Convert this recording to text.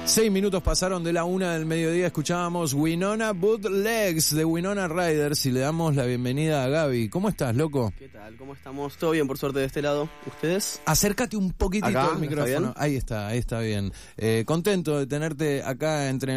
6 minutos pasaron de la 1 del mediodía, escuchábamos Winona Bootlegs de Winona Riders y le damos la bienvenida a Gaby. ¿Cómo estás, loco? ¿Qué tal? ¿Cómo estamos? ¿Todo bien, por suerte, de este lado? ¿Ustedes? Acércate un poquitito ¿Acá? al micrófono. ¿Está Ahí está bien. Contento de tenerte acá entre